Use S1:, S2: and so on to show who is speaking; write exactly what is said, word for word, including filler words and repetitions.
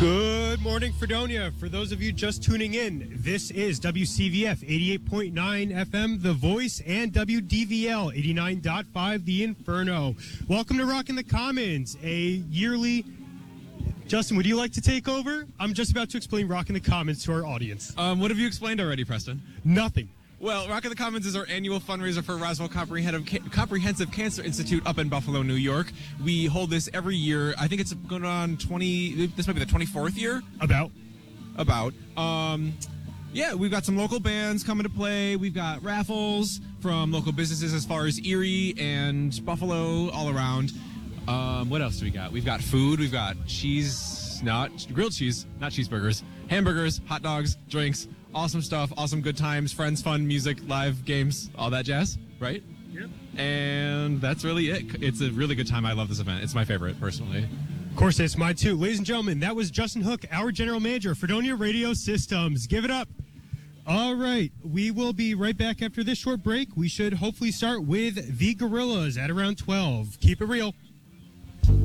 S1: Good morning, Fredonia. For those of you just tuning in, this is W C V F eighty-eight point nine F M, The Voice, and W D V L eighty-nine point five, The Inferno. Welcome to Rockin' the Commons, a yearly... Justin, would you like to take over? I'm just about to explain Rockin' the Commons to our audience.
S2: Um, what have you explained already, Preston?
S1: Nothing.
S2: Well, Rockin' the Commons is our annual fundraiser for Roswell Comprehensive Cancer Institute up in Buffalo, New York. We hold this every year. I think it's going on twenty. This might be the twenty-fourth year.
S1: About.
S2: About. Um, yeah, we've got some local bands coming to play. We've got raffles from local businesses as far as Erie and Buffalo, all around. Um, what else do we got? We've got food. We've got cheese, not grilled cheese, not cheeseburgers, hamburgers, hot dogs, drinks. Awesome stuff, awesome good times, friends, fun, music, live games, all that jazz, right?
S1: Yep.
S2: And that's really it. It's a really good time. I love this event. It's my favorite, personally.
S1: Of course, it's mine too. Ladies and gentlemen, that was Justin Hook, our general manager, Fredonia Radio Systems. Give it up. All right, we will be right back after this short break. We should hopefully start with the Gorillas at around twelve. Keep it real.